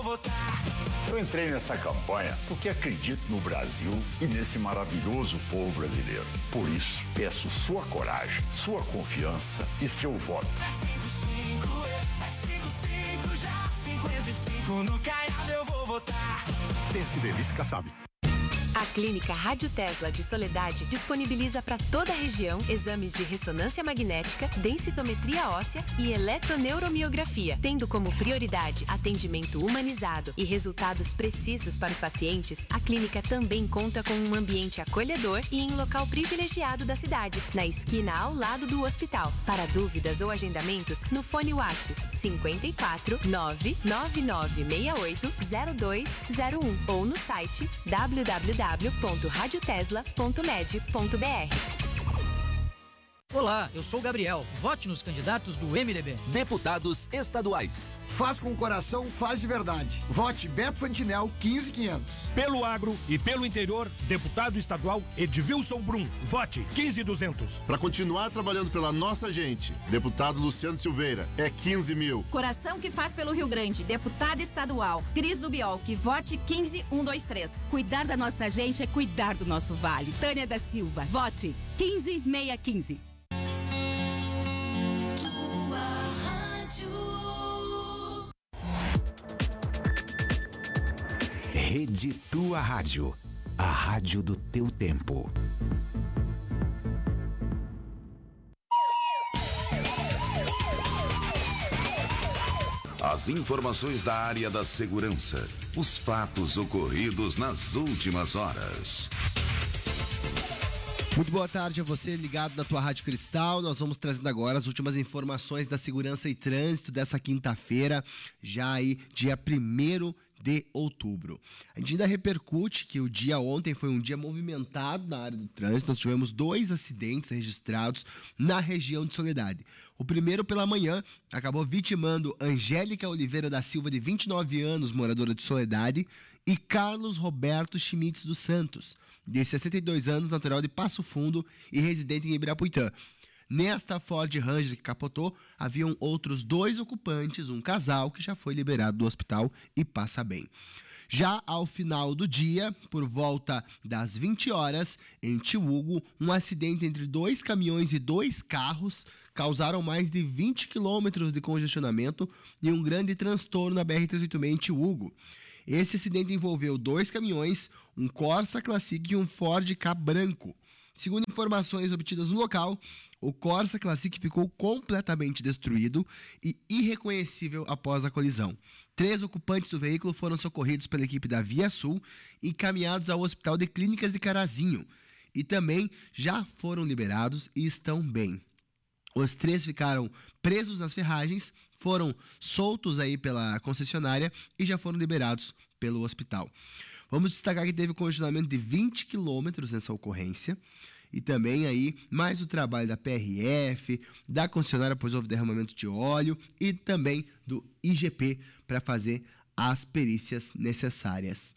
votar. Eu entrei nessa campanha porque acredito no Brasil e nesse maravilhoso povo brasileiro. Por isso, peço sua coragem, sua confiança e seu voto. É 55, já 55. No Caiado eu vou votar. PSDB Kassab. A Clínica Rádio Tesla de Soledade disponibiliza para toda a região exames de ressonância magnética, densitometria óssea e eletroneuromiografia, tendo como prioridade atendimento humanizado e resultados precisos para os pacientes. A clínica também conta com um ambiente acolhedor e em local privilegiado da cidade, na esquina ao lado do hospital. Para dúvidas ou agendamentos, no fone WhatsApp 54 99968 0201 ou no site www.radiotesla.med.br. Olá, eu sou o Gabriel. Vote nos candidatos do MDB. Deputados estaduais. Faz com o coração, faz de verdade. Vote Beto Fantinel 15500. Pelo agro e pelo interior, deputado estadual Edvilson Brum. Vote 15200. Para continuar trabalhando pela nossa gente, deputado Luciano Silveira, é 15.000. Coração que faz pelo Rio Grande, deputado estadual Cris do Biolque, vote 15123. Cuidar da nossa gente é cuidar do nosso vale. Tânia da Silva, vote 15615. Rede Tua Rádio, a rádio do teu tempo. As informações da área da segurança, os fatos ocorridos nas últimas horas. Muito boa tarde a você ligado na tua Rádio Cristal. Nós vamos trazendo agora as últimas informações da segurança e trânsito dessa quinta-feira, já aí dia 1º de outubro. A gente ainda repercute que o dia ontem foi um dia movimentado na área do trânsito. Nós tivemos 2 acidentes registrados na região de Soledade. O primeiro pela manhã acabou vitimando Angélica Oliveira da Silva, de 29 anos, moradora de Soledade, e Carlos Roberto Schmitz dos Santos, de 62 anos, natural de Passo Fundo e residente em Ibirapuitã. Nesta Ford Ranger que capotou, haviam outros 2 ocupantes, um casal que já foi liberado do hospital e passa bem. Já ao final do dia, por volta das 20 horas, em Tiúgo, um acidente entre 2 caminhões e 2 carros causaram mais de 20 quilômetros de congestionamento e um grande transtorno na BR-386 em Tiúgo. Esse acidente envolveu 2 caminhões, um Corsa Classic e um Ford Ka branco. Segundo informações obtidas no local, o Corsa Classic ficou completamente destruído e irreconhecível após a colisão. 3 ocupantes do veículo foram socorridos pela equipe da Via Sul e encaminhados ao Hospital de Clínicas de Carazinho. E também já foram liberados e estão bem. Os 3 ficaram presos nas ferragens, foram soltos aí pela concessionária e já foram liberados pelo hospital. Vamos destacar que teve um congestionamento de 20 quilômetros nessa ocorrência. E também aí mais o trabalho da PRF, da concessionária, pois houve derramamento de óleo, e também do IGP para fazer as perícias necessárias.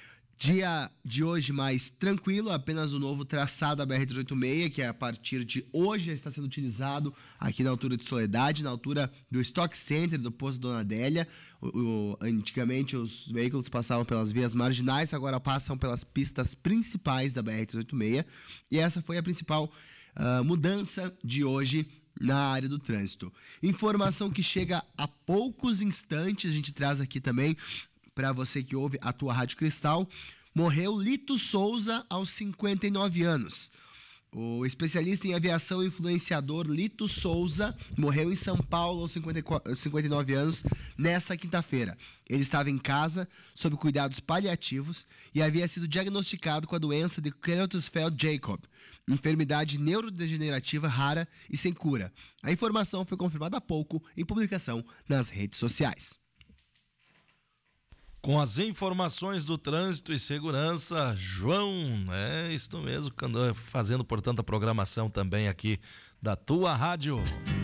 Dia de hoje mais tranquilo, apenas o novo traçado da BR-386, que a partir de hoje já está sendo utilizado aqui na altura de Soledade, na altura do Stock Center, do posto Dona Adélia. Antigamente os veículos passavam pelas vias marginais, agora passam pelas pistas principais da BR-386, e essa foi a principal mudança de hoje na área do trânsito. Informação que chega a poucos instantes, a gente traz aqui também para você que ouve a tua Rádio Cristal. Morreu Lito Souza aos 59 anos. O especialista em aviação e influenciador Lito Souza morreu em São Paulo aos 59 anos nessa quinta-feira. Ele estava em casa, sob cuidados paliativos, e havia sido diagnosticado com a doença de Creutzfeldt-Jakob, enfermidade neurodegenerativa rara e sem cura. A informação foi confirmada há pouco em publicação nas redes sociais. Com as informações do trânsito e segurança, João, é isso mesmo, fazendo, portanto, a programação também aqui da tua rádio.